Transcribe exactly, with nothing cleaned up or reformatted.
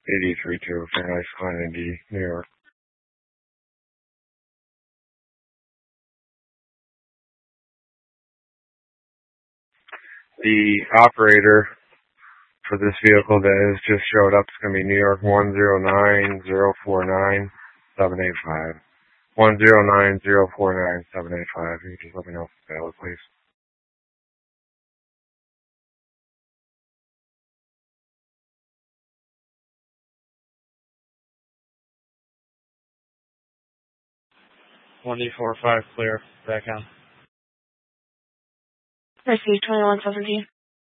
eighty-three two, Fairlife Glen, Indy, New York. The operator for this vehicle that has just showed up is going to be New York one zero nine zero four nine seven eight five. one zero nine zero four nine seven eight five. You can just let me know if it's valid, please. one D four five clear. Back on. Received twenty-one seventeen.